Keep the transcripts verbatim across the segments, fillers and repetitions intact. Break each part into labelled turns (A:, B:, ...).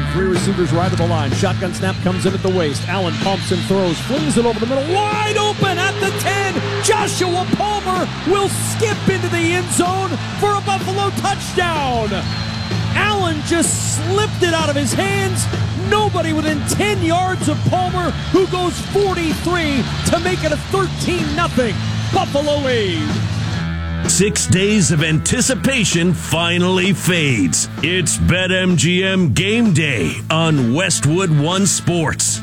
A: Three receivers right of the line. Shotgun snap comes in at the waist. Allen pumps and throws. Flings it over the middle. Wide open at the ten. Joshua Palmer will skip into the end zone for a Buffalo touchdown. Allen just slipped it out of his hands. Nobody within ten yards of Palmer, who goes forty-three to make it a thirteen nothing Buffalo lead.
B: Six days of anticipation finally fades. It's BetMGM Game Day on Westwood One Sports.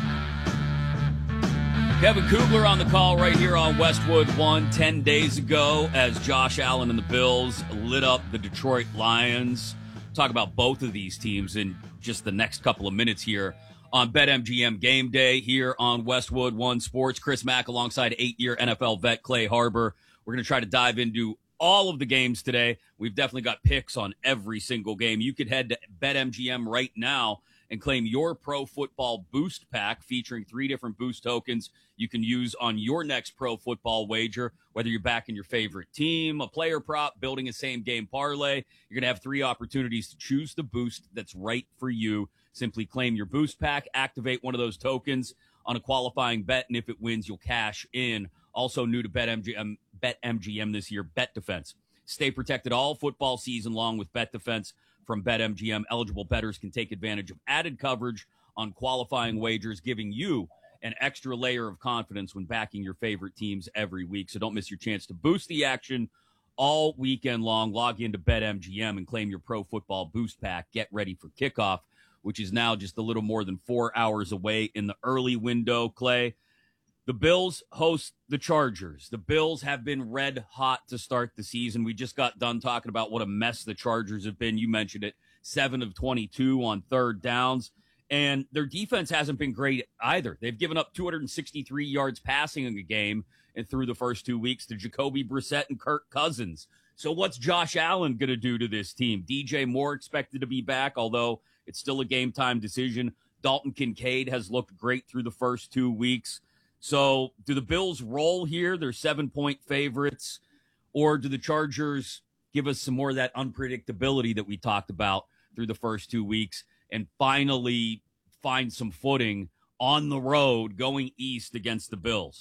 C: Kevin Kugler on the call right here on Westwood One. Ten days ago, as Josh Allen and the Bills lit up the Detroit Lions. Talk about both of these teams in just the next couple of minutes here on BetMGM Game Day here on Westwood One Sports. Chris Mack alongside eight-year N F L vet Clay Harbor. We're going to try to dive into all of the games today. We've definitely got picks on every single game. You could head to BetMGM right now and claim your Pro Football Boost Pack featuring three different boost tokens you can use on your next pro football wager, whether you're backing your favorite team, a player prop, building a same-game parlay. You're going to have three opportunities to choose the boost that's right for you. Simply claim your Boost Pack, activate one of those tokens on a qualifying bet, and if it wins, you'll cash in. Also new to BetMGM, BetMGM this year, Bet Defense. Stay protected all football season long with Bet Defense from BetMGM. Eligible bettors can take advantage of added coverage on qualifying wagers, giving you an extra layer of confidence when backing your favorite teams every week. So don't miss your chance to boost the action all weekend long. Log into BetMGM and claim your Pro Football Boost Pack. Get ready for kickoff, which is now just a little more than four hours away in the early window, Clay. The Bills host the Chargers. The Bills have been red hot to start the season. We just got done talking about what a mess the Chargers have been. You mentioned it, seven of twenty-two on third downs. And their defense hasn't been great either. They've given up two hundred sixty-three yards passing in the game and through the first two weeks to Jacoby Brissett and Kirk Cousins. So what's Josh Allen going to do to this team? D J Moore expected to be back, although it's still a game-time decision. Dalton Kincaid has looked great through the first two weeks. So do the Bills roll here? They're seven-point favorites. Or do the Chargers give us some more of that unpredictability that we talked about through the first two weeks and finally find some footing on the road going east against the Bills?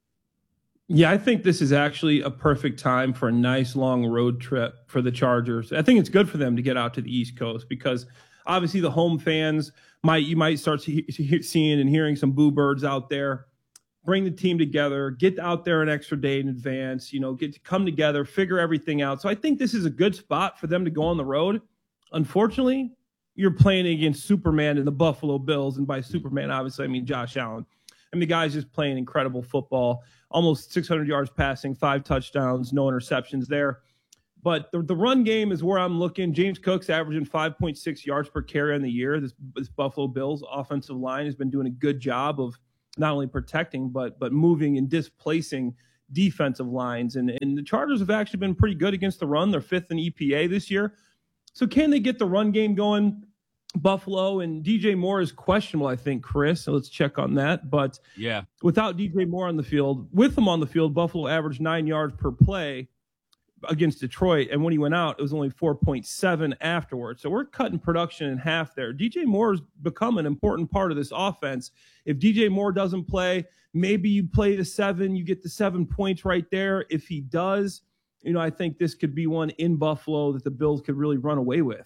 D: Yeah, I think this is actually a perfect time for a nice long road trip for the Chargers. I think it's good for them to get out to the East Coast because obviously the home fans might you might start seeing and hearing some boo birds out there. Bring the team together, get out there an extra day in advance, you know, get to come together, figure everything out. So I think this is a good spot for them to go on the road. Unfortunately, you're playing against Superman and the Buffalo Bills. And by Superman, obviously, I mean Josh Allen. I mean, the guy's just playing incredible football, almost six hundred yards passing, five touchdowns, no interceptions there. But the, the run game is where I'm looking. James Cook's averaging five point six yards per carry on the year. This, this Buffalo Bills offensive line has been doing a good job of not only protecting, but but moving and displacing defensive lines. And, and the Chargers have actually been pretty good against the run. They're fifth in E P A this year. So can they get the run game going? Buffalo and D J Moore is questionable, I think, Chris. So let's check on that. But
C: yeah,
D: without D J Moore on the field, with him on the field, Buffalo averaged nine yards per play against Detroit. And when he went out, it was only four point seven afterwards. So we're cutting production in half there. D J Moore's become an important part of this offense. If D J Moore doesn't play, maybe you play the seven, you get the seven points right there. If he does, you know, I think this could be one in Buffalo that the Bills could really run away with.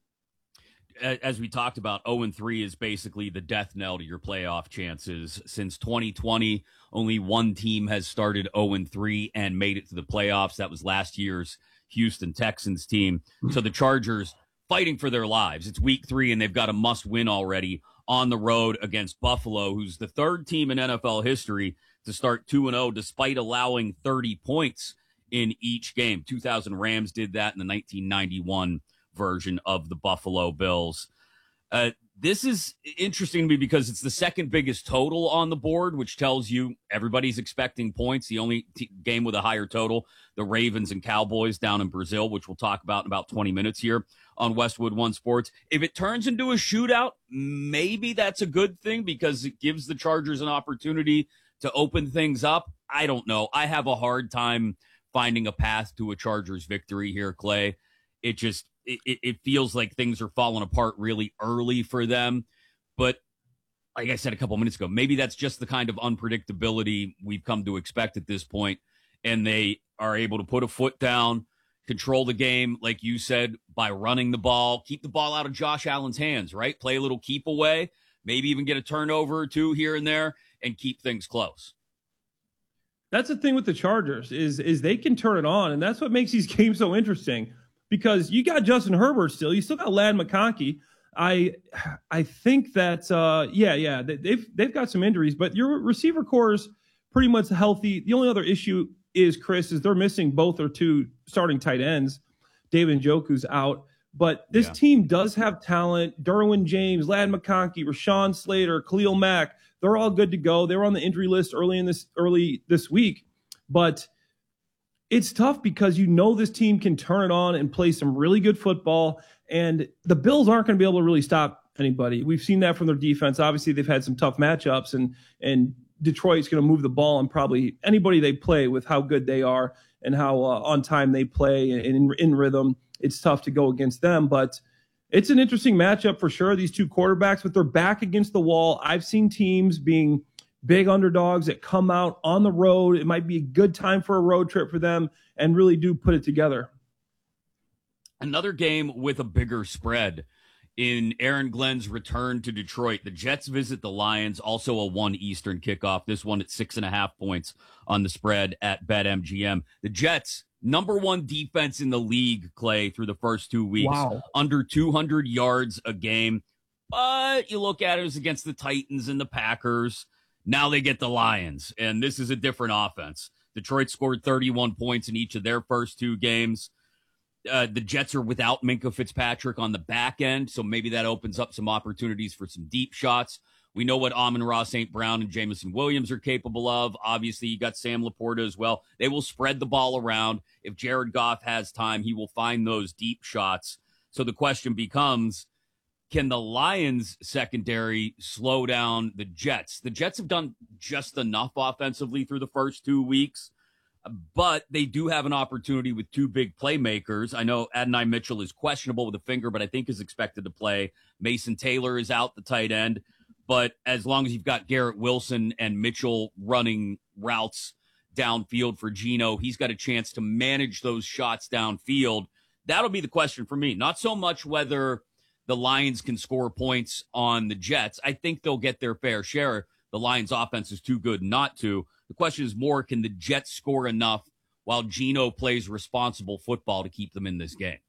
C: As we talked about, oh and three is basically the death knell to your playoff chances. Since twenty twenty, only one team has started oh and three and made it to the playoffs. That was last year's Houston Texans team. So the Chargers fighting for their lives. It's week three, and they've got a must-win already on the road against Buffalo, who's the third team in N F L history to start two and oh despite allowing thirty points in each game. two thousand Rams did that in the nineteen ninety-one version of the Buffalo Bills. Uh, this is interesting to me because it's the second biggest total on the board, which tells you everybody's expecting points. The only t- game with a higher total, the Ravens and Cowboys down in Brazil, which we'll talk about in about twenty minutes here on Westwood One Sports. If it turns into a shootout, maybe that's a good thing because it gives the Chargers an opportunity to open things up. I don't know. I have a hard time finding a path to a Chargers victory here, Clay. It just it, it feels like things are falling apart really early for them. But like I said a couple minutes ago, maybe that's just the kind of unpredictability we've come to expect at this point, and they are able to put a foot down, control the game, like you said, by running the ball, keep the ball out of Josh Allen's hands, right? Play a little keep away, maybe even get a turnover or two here and there, and keep things close.
D: That's the thing with the Chargers is, is they can turn it on, and that's what makes these games so interesting, because you got Justin Herbert still. You still got Ladd McConkey. I I think that, uh, yeah, yeah, they've, they've got some injuries, but your receiver core is pretty much healthy. The only other issue is, Chris, is they're missing both or two starting tight ends. David Njoku's out. But this yeah. team does have talent. Derwin James, Ladd McConkey, Rashawn Slater, Khalil Mack, they're all good to go. They were on the injury list early in this early this week. But it's tough because you know this team can turn it on and play some really good football. And the Bills aren't going to be able to really stop anybody. We've seen that from their defense. Obviously, they've had some tough matchups, and and Detroit's going to move the ball and probably anybody they play with how good they are and how uh, on time they play and in, in rhythm. It's tough to go against them, but it's an interesting matchup for sure. These two quarterbacks, but they're back against the wall. I've seen teams being big underdogs that come out on the road. It might be a good time for a road trip for them and really do put it together.
C: Another game with a bigger spread in Aaron Glenn's return to Detroit. The Jets visit the Lions, also a one Eastern kickoff. This one at six and a half points on the spread at BetMGM. The Jets, number one defense in the league, Clay, through the first two weeks.
D: Wow. Under
C: two hundred yards a game. But you look at it as against the Titans and the Packers. Now they get the Lions, and this is a different offense. Detroit scored thirty-one points in each of their first two games. Uh, the Jets are without Minkah Fitzpatrick on the back end, so maybe that opens up some opportunities for some deep shots. We know what Amon-Ra Saint Brown and Jameson Williams are capable of. Obviously, you got Sam Laporta as well. They will spread the ball around. If Jared Goff has time, he will find those deep shots. So the question becomes, can the Lions secondary slow down the Jets? The Jets have done just enough offensively through the first two weeks, but they do have an opportunity with two big playmakers. I know Adonai Mitchell is questionable with a finger, but I think is expected to play. Mason Taylor is out, the tight end. But as long as you've got Garrett Wilson and Mitchell running routes downfield for Geno, he's got a chance to manage those shots downfield. That'll be the question for me. Not so much whether the Lions can score points on the Jets. I think they'll get their fair share. The Lions' offense is too good not to. The question is more, can the Jets score enough while Geno plays responsible football to keep them in this game?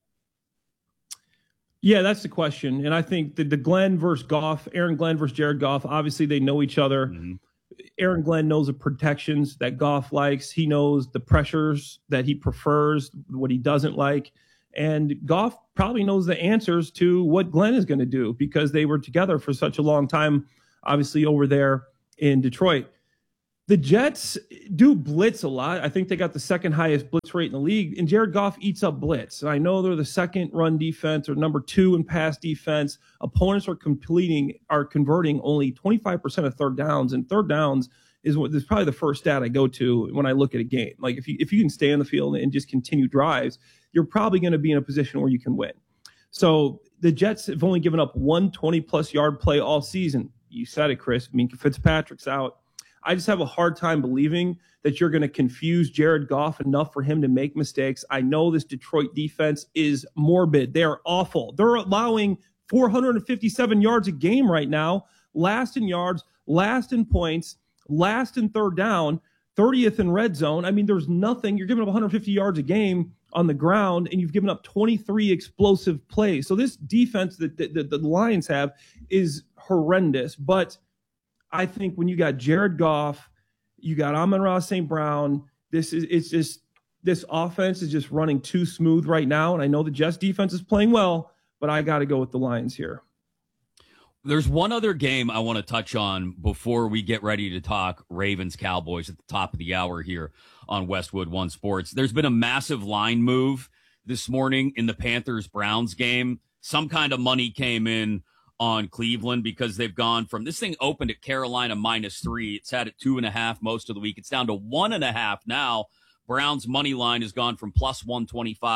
D: Yeah, that's the question. And I think the, the Glenn versus Goff, Aaron Glenn versus Jared Goff, obviously they know each other. Mm-hmm. Aaron Glenn knows the protections that Goff likes. He knows the pressures that he prefers, what he doesn't like. And Goff probably knows the answers to what Glenn is going to do because they were together for such a long time, obviously over there in Detroit. The Jets do blitz a lot. I think they got the second highest blitz rate in the league, and Jared Goff eats up blitz. I know they're the second run defense or number two in pass defense. Opponents are completing, are converting only twenty-five percent of third downs, and third downs is what is probably the first stat I go to when I look at a game. Like if you if you can stay on the field and just continue drives, you're probably going to be in a position where you can win. So the Jets have only given up one twenty-plus yard play all season. You said it, Chris. I mean, Fitzpatrick's out. I just have a hard time believing that you're going to confuse Jared Goff enough for him to make mistakes. I know this Detroit defense is morbid. They're awful. They're allowing four hundred fifty-seven yards a game right now, last in yards, last in points, last in third down, thirtieth in red zone. I mean, there's nothing. You're giving up one hundred fifty yards a game on the ground, and you've given up twenty-three explosive plays. So this defense that the, the, the Lions have is horrendous. But I think when you got Jared Goff, you got Amon-Ra Saint Brown, this is it's just this offense is just running too smooth right now. And I know the Jets defense is playing well, but I got to go with the Lions here.
C: There's one other game I want to touch on before we get ready to talk Ravens Cowboys at the top of the hour here on Westwood One Sports. There's been a massive line move this morning in the Panthers Browns game. Some kind of money came in on Cleveland because they've gone from this thing opened at Carolina minus three. It's had it two and a half most of the week. It's down to one and a half now. Browns money line has gone from plus one twenty-five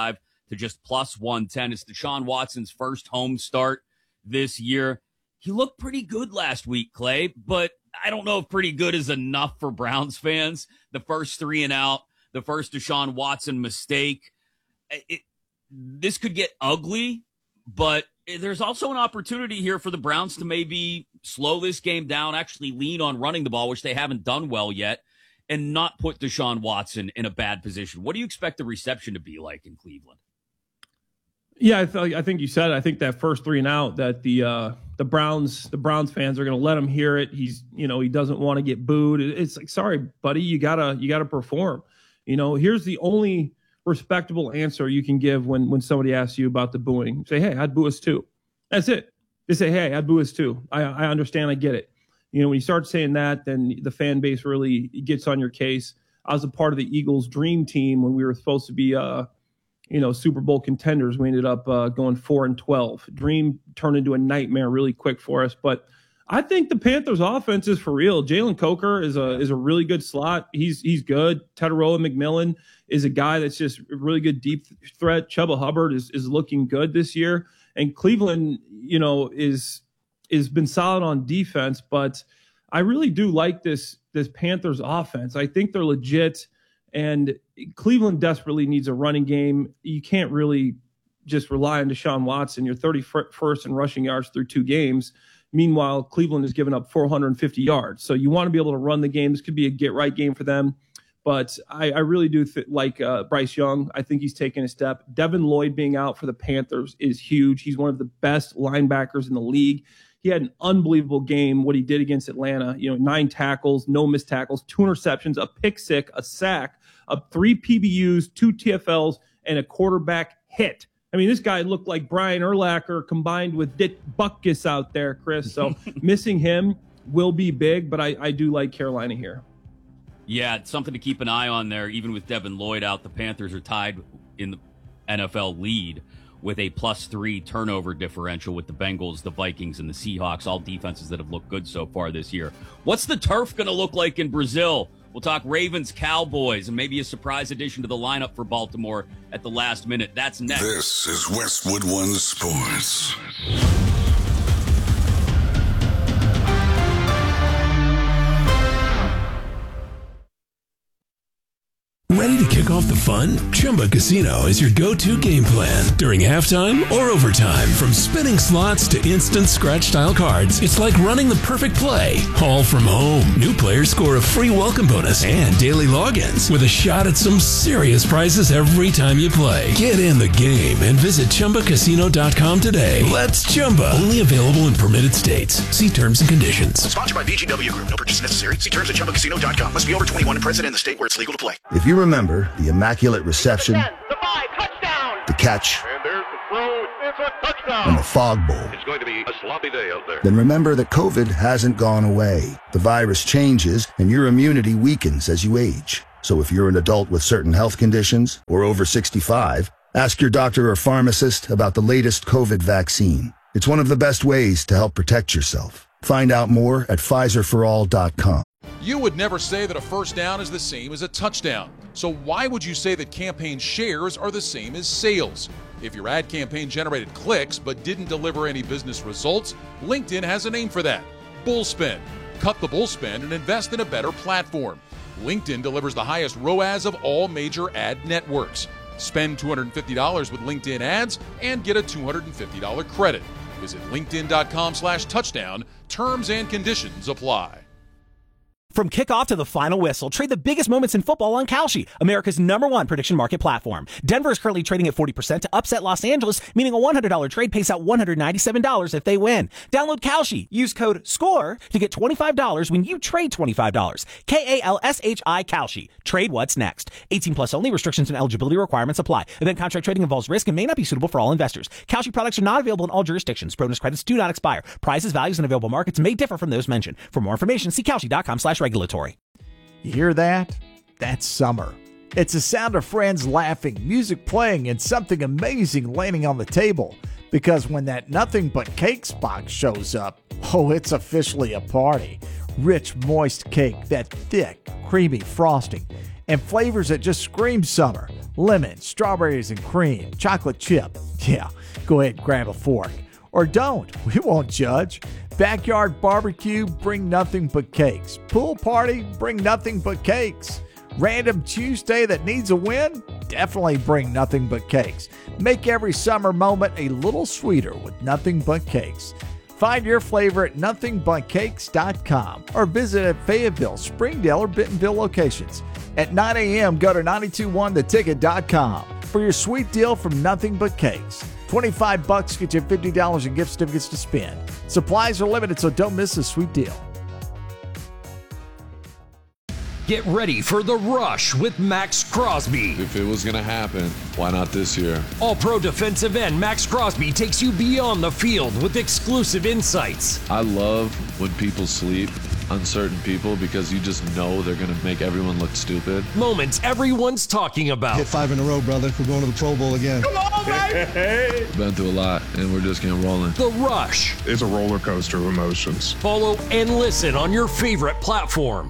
C: to just plus one ten. It's Deshaun Watson's first home start this year. He looked pretty good last week, Clay, but I don't know if pretty good is enough for Browns fans. The first three and out, the first Deshaun Watson mistake. It, this could get ugly, but there's also an opportunity here for the Browns to maybe slow this game down, actually lean on running the ball, which they haven't done well yet, and not put Deshaun Watson in a bad position. What do you expect the reception to be like in Cleveland?
D: Yeah, I, th- I think you said it. I think that first three and out that the uh, the Browns the Browns fans are going to let him hear it. He's you know he doesn't want to get booed. It's like, sorry, buddy, you gotta you gotta perform. You know, here's the only respectable answer you can give when when somebody asks you about the booing. Say, hey, I'd boo us too. That's it. Just say, hey, I'd boo us too. I I understand. I get it. You know, when you start saying that, then the fan base really gets on your case. I was a part of the Eagles' dream team when we were supposed to be, uh, you know, Super Bowl contenders. We ended up uh, going four and twelve. Dream turned into a nightmare really quick for us. But I think the Panthers' offense is for real. Jalen Coker is a is a really good slot. He's he's good. Teteroa McMillan is a guy that's just a really good deep threat. Chuba Hubbard is is looking good this year. And Cleveland, you know, is is been solid on defense, but I really do like this this Panthers offense. I think they're legit, and Cleveland desperately needs a running game. You can't really just rely on Deshaun Watson. You're thirty-first in rushing yards through two games. Meanwhile, Cleveland has given up four hundred fifty yards. So you want to be able to run the game. This could be a get-right game for them. But I, I really do th- like uh, Bryce Young. I think he's taken a step. Devin Lloyd being out for the Panthers is huge. He's one of the best linebackers in the league. He had an unbelievable game, what he did against Atlanta. You know, nine tackles, no missed tackles, two interceptions, a pick six, a sack, a three P B Us, two T F Ls, and a quarterback hit. I mean, this guy looked like Brian Urlacher combined with Dick Butkus out there, Chris. So missing him will be big, but I, I do like Carolina here.
C: Yeah, it's something to keep an eye on there. Even with Devin Lloyd out, the Panthers are tied in the N F L lead with a plus three turnover differential with the Bengals, the Vikings, and the Seahawks, all defenses that have looked good so far this year. What's the turf going to look like in Brazil? We'll talk Ravens, Cowboys, and maybe a surprise addition to the lineup for Baltimore at the last minute. That's next.
E: This is Westwood One Sports.
F: Ready to kick off the fun? Chumba Casino is your go-to game plan. During halftime or overtime, from spinning slots to instant scratch-style cards, it's like running the perfect play, all from home. New players score a free welcome bonus and daily logins with a shot at some serious prizes every time you play. Get in the game and visit Chumba Casino dot com today. Let's Chumba. Only available in permitted states. See terms and conditions.
G: Sponsored by V G W Group. No purchase necessary. See terms at Chumba Casino dot com. Must be over twenty-one and present in the state where it's legal to play.
H: If you remember the immaculate reception,
I: ten, the five, touchdown,
H: the catch,
I: and there's the throw, it's a touchdown,
H: and the fog bowl,
I: it's going to be a sloppy day out there.
H: Then remember that COVID hasn't gone away. The virus changes, and your immunity weakens as you age. So if you're an adult with certain health conditions or over sixty-five, ask your doctor or pharmacist about the latest COVID vaccine. It's one of the best ways to help protect yourself. Find out more at Pfizer for all dot com.
J: You would never say that a first down is the same as a touchdown. So why would you say that campaign shares are the same as sales? If your ad campaign generated clicks but didn't deliver any business results, LinkedIn has a name for that: Bullspend. Cut the bullspend and invest in a better platform. LinkedIn delivers the highest R O A S of all major ad networks. Spend two hundred fifty dollars with LinkedIn ads and get a two hundred fifty dollars credit. Visit linkedin.com slash touchdown. Terms and conditions apply.
K: From kickoff to the final whistle, trade the biggest moments in football on Kalshi, America's number one prediction market platform. Denver is currently trading at forty percent to upset Los Angeles, meaning a one hundred dollars trade pays out one hundred ninety-seven dollars if they win. Download Kalshi. Use code SCORE to get twenty-five dollars when you trade twenty-five dollars. K A L S H I Kalshi. Trade what's next. eighteen plus only. Restrictions and eligibility requirements apply. Event contract trading involves risk and may not be suitable for all investors. Kalshi products are not available in all jurisdictions. Bonus credits do not expire. Prices, values, and available markets may differ from those mentioned. For more information, see Kalshi.com slash regulatory.
L: You hear that? That's summer. It's the sound of friends laughing, music playing, and something amazing landing on the table. Because when that Nothing But Cakes box shows up, oh, it's officially a party. Rich, moist cake, that thick, creamy frosting, and flavors that just scream summer. Lemon, strawberries and cream, chocolate chip. Yeah, go ahead and grab a fork. Or don't. We won't judge. Backyard barbecue, bring nothing but cakes. Pool party, bring nothing but cakes. Random Tuesday that needs a win? Definitely bring nothing but cakes. Make every summer moment a little sweeter with nothing but cakes. Find your flavor at nothing but cakes dot com or visit at Fayetteville, Springdale, or Bentonville locations. At nine a.m., go to nine two one the ticket dot com for your sweet deal from Nothing But Cakes. twenty-five bucks get you fifty dollars in gift certificates to spend. Supplies are limited, so don't miss this sweet deal.
M: Get ready for the rush with Max Crosby.
N: If it was going to happen, why not this year?
M: All-pro defensive end Max Crosby takes you beyond the field with exclusive insights.
N: I love when people sleep on certain people because you just know they're going to make everyone look stupid.
M: Moments everyone's talking about.
O: Hit five in a row, brother. We're going to the Pro Bowl again.
N: Come on, baby! Been through a lot, and we're just getting rolling.
M: The Rush.
P: It's a roller coaster of emotions.
M: Follow and listen on your favorite platform.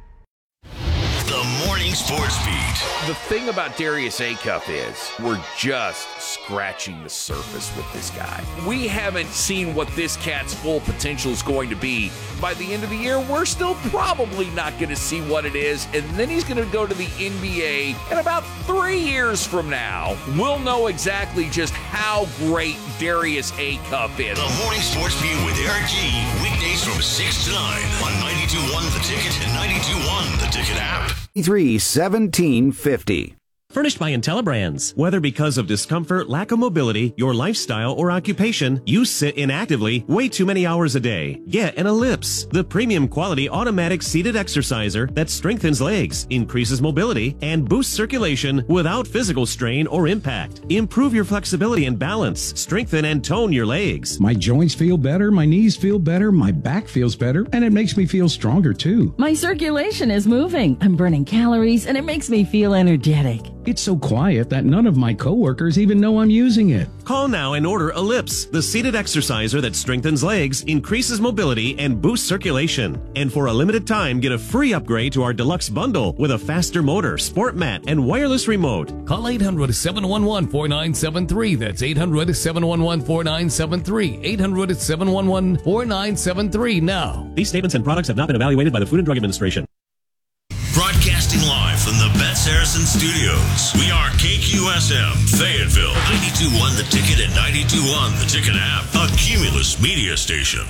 Q: The Morning Sports Beat.
R: The thing about Darius Acuff is we're just scratching the surface with this guy. We haven't seen what this cat's full potential is going to be. By the end of the year, we're still probably not going to see what it is, and then he's going to go to the N B A, and about three years from now, we'll know exactly just how great Darius Acuff is.
Q: The Morning Sports Beat with Eric G. Weekdays from six to nine on ninety-two point one The Ticket and ninety-two point one The Ticket app.
S: three seventeen fifty.
T: Furnished by IntelliBrands. Whether because of discomfort, lack of mobility, your lifestyle, or occupation, you sit inactively way too many hours a day. Get an Ellipse, the premium quality automatic seated exerciser that strengthens legs, increases mobility, and boosts circulation without physical strain or impact. Improve your flexibility and balance. Strengthen and tone your legs.
U: My joints feel better, my knees feel better, my back feels better, and it makes me feel stronger too.
V: My circulation is moving. I'm burning calories, and it makes me feel energetic.
U: It's so quiet that none of my coworkers even know I'm using it.
T: Call now and order Ellipse, the seated exerciser that strengthens legs, increases mobility, and boosts circulation. And for a limited time, get a free upgrade to our deluxe bundle with a faster motor, sport mat, and wireless remote.
W: Call eight hundred, seven one one, four nine seven three. That's eight hundred, seven one one, four nine seven three. eight hundred, seven one one, four nine seven three now.
T: These statements and products have not been evaluated by the Food and Drug Administration.
Q: Broadcasting live from the Bet Saracen Studios, we are K Q S M, Fayetteville, ninety-two point one The Ticket and ninety-two point one The Ticket app, a Cumulus media station.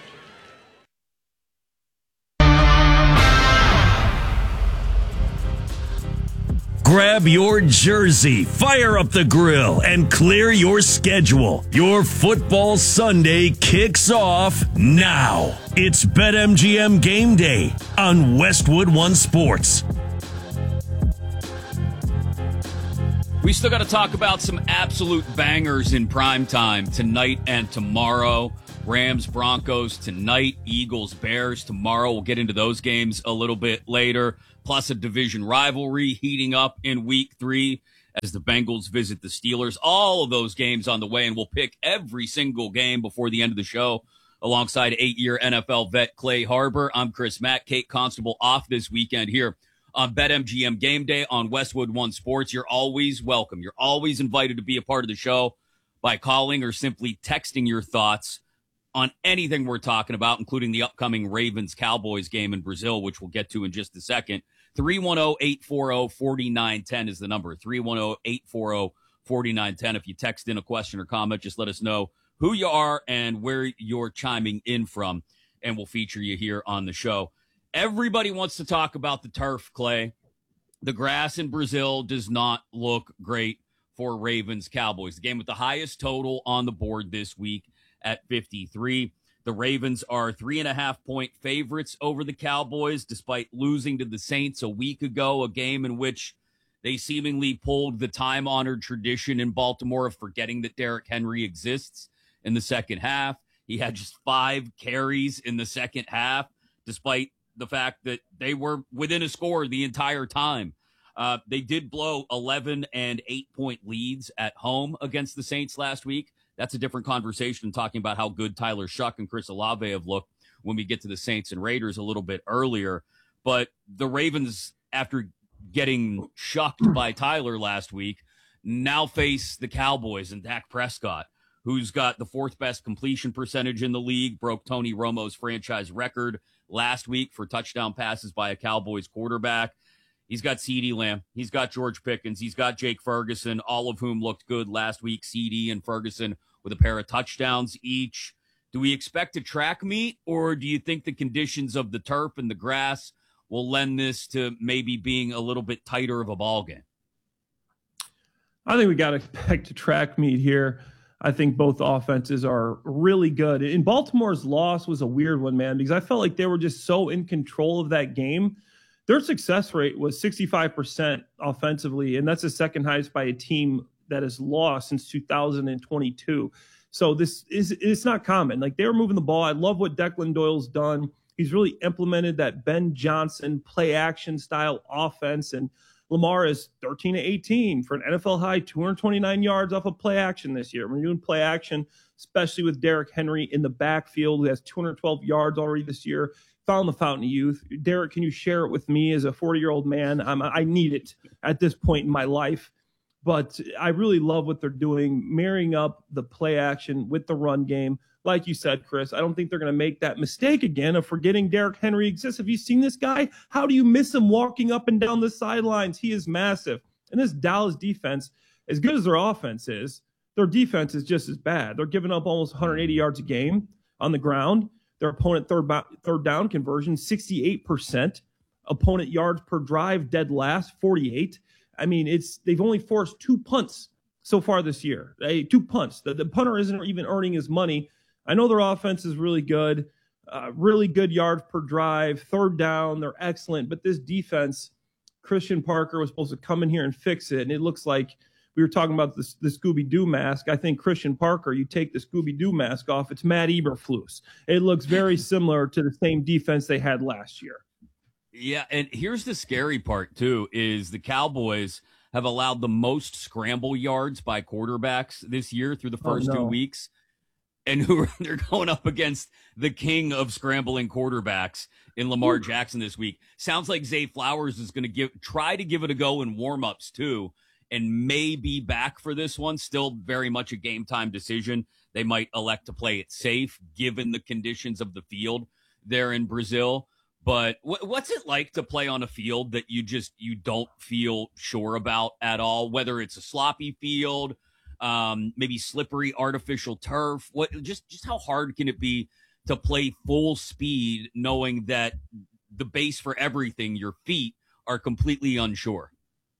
B: Grab your jersey, fire up the grill, and clear your schedule. Your football Sunday kicks off now. It's BetMGM Game Day on Westwood One Sports.
C: We still got to talk about some absolute bangers in prime time tonight and tomorrow. Rams, Broncos tonight, Eagles, Bears tomorrow. We'll get into those games a little bit later. Plus a division rivalry heating up in week three as the Bengals visit the Steelers. All of those games on the way, and we'll pick every single game before the end of the show alongside eight-year N F L vet Clay Harbor. I'm Chris Mack. Kate Constable off this weekend here on BetMGM Game Day on Westwood One Sports. You're always welcome. You're always invited to be a part of the show by calling or simply texting your thoughts on anything we're talking about, including the upcoming Ravens-Cowboys game in Brazil, which we'll get to in just a second. three one zero, eight four zero, four nine one zero is the number. three one zero, eight four zero, four nine one zero. If you text in a question or comment, just let us know who you are and where you're chiming in from, and we'll feature you here on the show. Everybody wants to talk about the turf, Clay. The grass in Brazil does not look great for Ravens-Cowboys. The game with the highest total on the board this week at fifty-three. The Ravens are three and a half point favorites over the Cowboys, despite losing to the Saints a week ago, a game in which they seemingly pulled the time-honored tradition in Baltimore of forgetting that Derrick Henry exists in the second half. He had just five carries in the second half, despite the fact that they were within a score the entire time. Uh, they did blow eleven and eight point leads at home against the Saints last week. That's a different conversation, talking about how good Tyler Shuck and Chris Olave have looked when we get to the Saints and Raiders a little bit earlier. But the Ravens, after getting shucked by Tyler last week, now face the Cowboys and Dak Prescott, who's got the fourth best completion percentage in the league, broke Tony Romo's franchise record last week for touchdown passes by a Cowboys quarterback. He's got CeeDee Lamb. He's got George Pickens. He's got Jake Ferguson, all of whom looked good last week. CeeDee and Ferguson with a pair of touchdowns each. Do we expect a track meet, or do you think the conditions of the turf and the grass will lend this to maybe being a little bit tighter of a ball game?
A: I think we got to expect a track meet here. I think both offenses are really good. And Baltimore's loss was a weird one, man, because I felt like they were just so in control of that game. Their success rate was sixty-five percent offensively, and that's the second highest by a team that has lost since two thousand twenty-two. So this is it's not common. Like, they were moving the ball. I love what Declan Doyle's done. He's really implemented that Ben Johnson play action style offense, and Lamar is thirteen to eighteen for an N F L high two hundred twenty-nine yards off of play action this year. We're doing play action, especially with Derrick Henry in the backfield, who has two hundred twelve yards already this year. Found the fountain of youth. Derek, can you share it with me as a forty-year-old man? I'm, I need it at this point in my life. But I really love what they're doing, marrying up the play action with the run game. Like you said, Chris, I don't think they're going to make that mistake again of forgetting Derrick Henry exists. Have you seen this guy? How do you miss him walking up and down the sidelines? He is massive. And this Dallas defense, as good as their offense is, their defense is just as bad. They're giving up almost one hundred eighty yards a game on the ground. Their opponent third, third down conversion, sixty-eight percent. Opponent yards per drive, dead last, forty-eight. I mean, it's they've only forced two punts so far this year. Hey, two punts. The, the punter isn't even earning his money. I know their offense is really good, uh, really good yards per drive, third down. They're excellent. But this defense, Christian Parker was supposed to come in here and fix it. And it looks like we were talking about this, the Scooby-Doo mask. I think Christian Parker, you take the Scooby-Doo mask off, it's Matt Eberflus. It looks very similar to the same defense they had last year.
C: Yeah, and here's the scary part, too, is the Cowboys have allowed the most scramble yards by quarterbacks this year through the first
A: oh, no.
C: two weeks. And who are, they're going up against the king of scrambling quarterbacks in Lamar Ooh. Jackson this week. Sounds like Zay Flowers is going to give try to give it a go in warm-ups, too, and may be back for this one. Still very much a game-time decision. They might elect to play it safe, given the conditions of the field there in Brazil. But what's it like to play on a field that you just you don't feel sure about at all? Whether it's a sloppy field, um, maybe slippery artificial turf. What just just how hard can it be to play full speed, knowing that the base for everything, your feet, are completely unsure?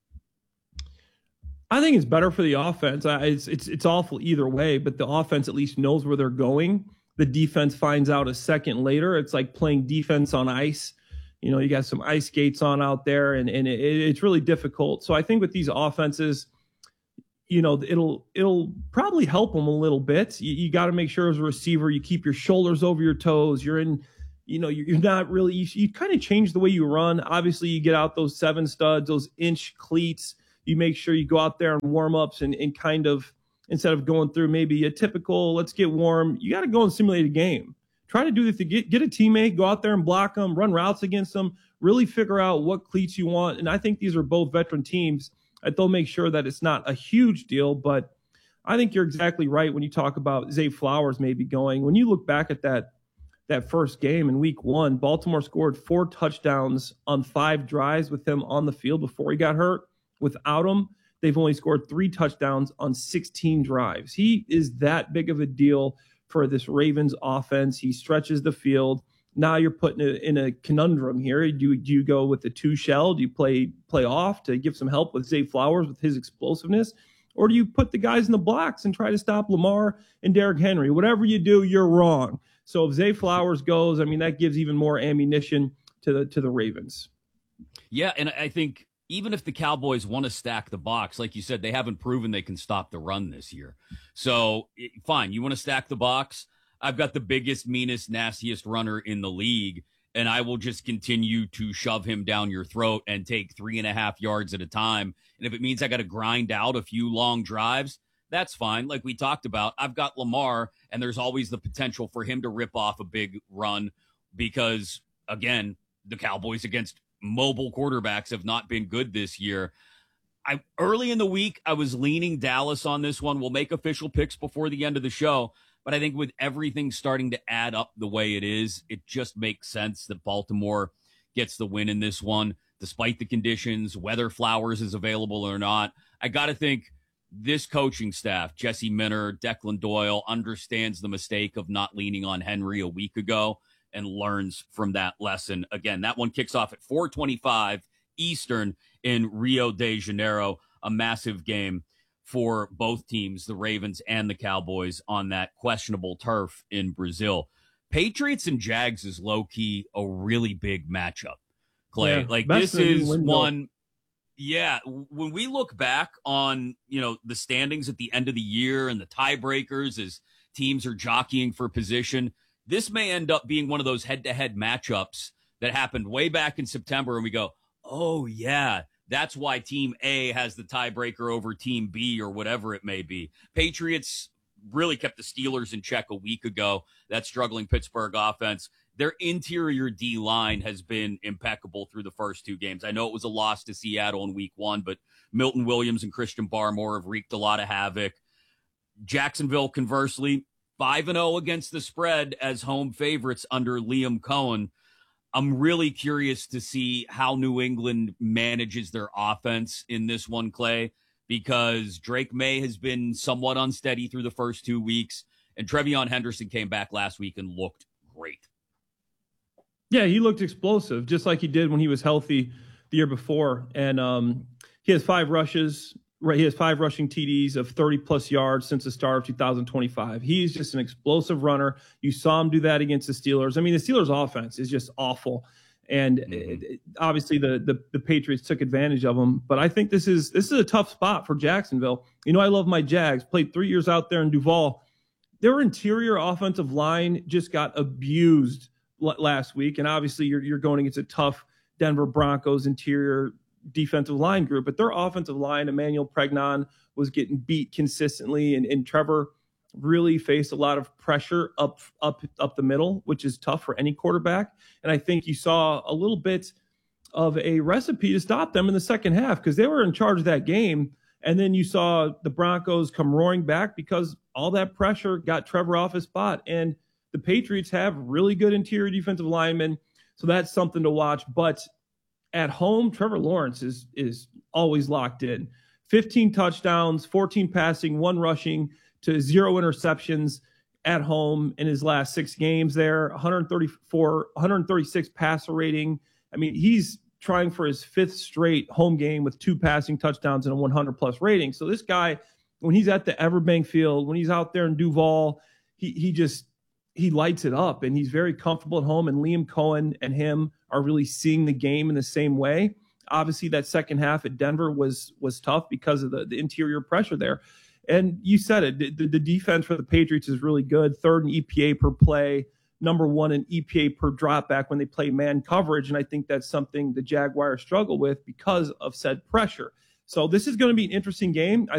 A: I think it's better for the offense. It's it's it's awful either way, but the offense at least knows where they're going. The defense finds out a second later. It's like playing defense on ice. You know, you got some ice skates on out there, and, and it, it's really difficult. So I think with these offenses, you know, it'll it'll probably help them a little bit. You, you got to make sure as a receiver, you keep your shoulders over your toes. You're in, you know, you're not really, you, you kind of change the way you run. Obviously, you get out those seven studs, those inch cleats. You make sure you go out there and warm ups and, and kind of, instead of going through maybe a typical, let's get warm, you got to go and simulate a game. Try to do this to get, get a teammate, go out there and block them, run routes against them, really figure out what cleats you want. And I think these are both veteran teams that they'll make sure that it's not a huge deal. But I think you're exactly right when you talk about Zay Flowers maybe going. When you look back at that, that first game in week one, Baltimore scored four touchdowns on five drives with him on the field before he got hurt. Without him, they've only scored three touchdowns on sixteen drives. He is that big of a deal for this Ravens offense. He stretches the field. Now you're putting it in a conundrum here. Do, do you go with the two shell? Do you play play off to give some help with Zay Flowers with his explosiveness? Or do you put the guys in the blocks and try to stop Lamar and Derrick Henry? Whatever you do, you're wrong. So if Zay Flowers goes, I mean, that gives even more ammunition to the to the Ravens.
C: Yeah, and I think even if the Cowboys want to stack the box, like you said, they haven't proven they can stop the run this year. So, fine, you want to stack the box? I've got the biggest, meanest, nastiest runner in the league, and I will just continue to shove him down your throat and take three and a half yards at a time. And if it means I got to grind out a few long drives, that's fine. Like we talked about, I've got Lamar, and there's always the potential for him to rip off a big run because, again, the Cowboys against mobile quarterbacks have not been good this year. I early in the week, I was leaning Dallas on this one. We'll make official picks before the end of the show. But I think with everything starting to add up the way it is, it just makes sense that Baltimore gets the win in this one, despite the conditions, whether Flowers is available or not. I got to think this coaching staff, Jesse Minter, Declan Doyle, understands the mistake of not leaning on Henry a week ago and learns from that lesson. Again, that one kicks off at four twenty-five Eastern in Rio de Janeiro, a massive game for both teams, the Ravens and the Cowboys, on that questionable turf in Brazil. Patriots and Jags is low-key a really big matchup, Clay.
A: Yeah,
C: like, this is one, yeah, when we look back on, you know, the standings at the end of the year and the tiebreakers as teams are jockeying for position, this may end up being one of those head-to-head matchups that happened way back in September, and we go, oh, yeah, that's why Team A has the tiebreaker over Team B or whatever it may be. Patriots really kept the Steelers in check a week ago. That struggling Pittsburgh offense. Their interior D-line has been impeccable through the first two games. I know it was a loss to Seattle in week one, but Milton Williams and Christian Barmore have wreaked a lot of havoc. Jacksonville, conversely, five and oh against the spread as home favorites under Liam Cohen. I'm really curious to see how New England manages their offense in this one, Clay, because Drake May has been somewhat unsteady through the first two weeks, and Trevion Henderson came back last week and looked great.
A: Yeah, he looked explosive, just like he did when he was healthy the year before. And um, he has five rushes. Right, he has five rushing T Ds of thirty plus yards since the start of two thousand twenty-five. He's just an explosive runner. You saw him do that against the Steelers. I mean, the Steelers' offense is just awful, and mm-hmm. it, obviously the, the the Patriots took advantage of him. But I think this is this is a tough spot for Jacksonville. You know, I love my Jags. Played three years out there in Duval. Their interior offensive line just got abused l- last week, and obviously you're you're going against a tough Denver Broncos interior defensive line group, but their offensive line, Emmanuel Pregnon, was getting beat consistently, and, and Trevor really faced a lot of pressure up up up the middle, which is tough for any quarterback. And I think you saw a little bit of a recipe to stop them in the second half because they were in charge of that game. And then you saw the Broncos come roaring back because all that pressure got Trevor off his spot. And the Patriots have really good interior defensive linemen, so that's something to watch. But at home, Trevor Lawrence is is always locked in. fifteen touchdowns, fourteen passing, one rushing to zero interceptions at home in his last six games there, one thirty-four, one thirty-six passer rating. I mean, he's trying for his fifth straight home game with two passing touchdowns and a one hundred plus rating. So this guy, when he's at the Everbank Field, when he's out there in Duval, he he just he lights it up, and he's very comfortable at home. And Liam Cohen and him are really seeing the game in the same way. Obviously, that second half at Denver was was tough because of the, the interior pressure there. And you said it, the, the defense for the Patriots is really good. Third in E P A per play, number one in E P A per dropback when they play man coverage. And I think that's something the Jaguars struggle with because of said pressure. So this is going to be an interesting game. I